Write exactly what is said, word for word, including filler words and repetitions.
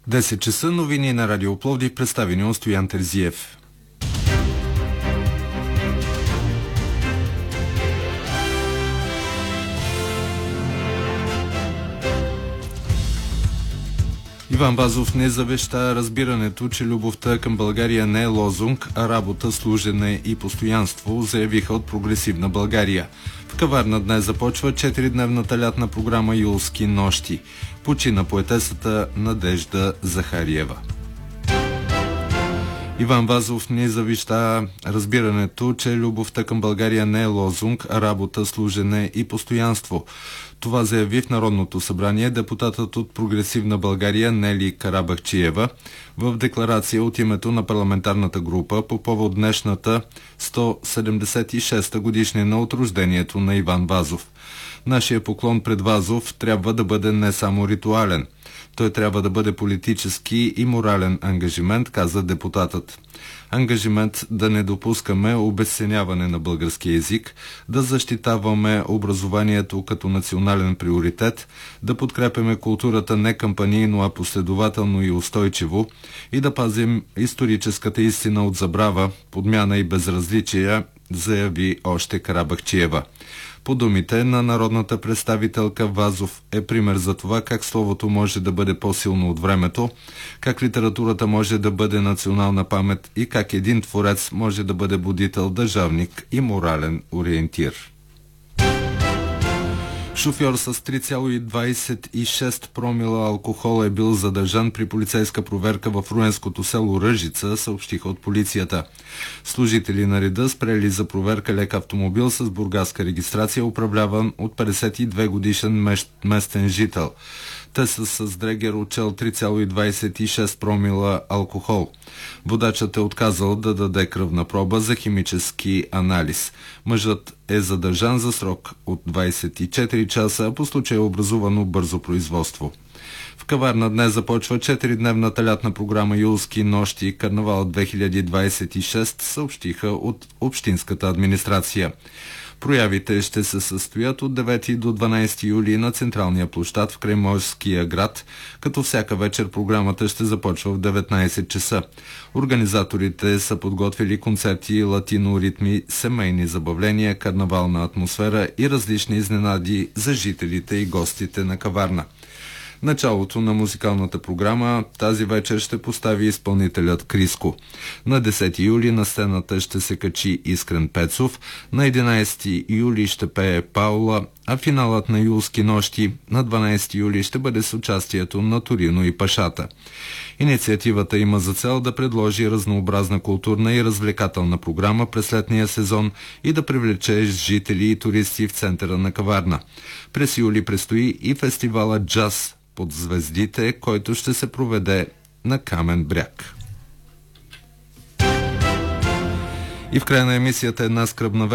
десет часа новини на Радио Пловдив, представени от Стоян Терзиев. Иван Вазов не завеща разбирането, че любовта към България не е лозунг, а работа, служене и постоянство, заявиха от Прогресивна България. В Каварна днес започва четиридневната лятна програма Юлски нощи. Почина поетесата Надежда Захариева. Иван Вазов не завеща разбирането, че любовта към България не е лозунг, а работа, служене и постоянство. Това заяви в Народното събрание депутатът от Прогресивна България Нели Карабахчиева в декларация от името на парламентарната група по повод днешната сто седемдесет и шеста годишнина от рождението на Иван Вазов. Нашия поклон пред Вазов трябва да бъде не само ритуален. Той трябва да бъде политически и морален ангажимент, каза депутатът. Ангажимент да не допускаме обезценяване на българския език, да защитаваме образованието като национален приоритет, да подкрепяме културата не кампанийно, а последователно и устойчиво и да пазим историческата истина от забрава, подмяна и безразличия, заяви още Карабахчиева. По думите на народната представителка, Вазов е пример за това как словото може да бъде по-силно от времето, как литературата може да бъде национална памет и как един творец може да бъде будител, държавник и морален ориентир. Шофьор с три цяло двадесет и шест промила алкохол е бил задържан при полицейска проверка в руенското село Ръжица, съобщиха от полицията. Служители на реда спрели за проверка лек автомобил с бургаска регистрация, управляван от петдесет и две годишен местен жител. Те са с дрегер отчел три цяло двадесет и шест промила алкохол. Водачът е отказал да даде кръвна проба за химически анализ. Мъжът е задържан за срок от двадесет и четири часа, а по случай е образувано бързо производство. В Каварна днес започва четиридневната лятна програма Юлски нощи Карнавал две хиляди двадесет и шеста, съобщиха от общинската администрация. Проявите ще се състоят от девети до дванадесети юли на централния площад в Крайморския град, като всяка вечер програмата ще започва в деветнадесет часа. Организаторите са подготвили концерти, латино ритми, семейни забавления, карнавална атмосфера и различни изненади за жителите и гостите на Каварна. Началото на музикалната програма тази вечер ще постави изпълнителят Криско. На десети юли на сцената ще се качи Искрен Пецов, на единадесети юли ще пее Паула, а финалът на Юлски нощи на дванадесети юли ще бъде с участието на Торино и Пашата. Инициативата има за цел да предложи разнообразна културна и развлекателна програма през летния сезон и да привлече жители и туристи в центъра на Каварна. През юли предстои и фестивала Джаз под звездите, който ще се проведе на Камен бряг. И в края на емисията една скръбна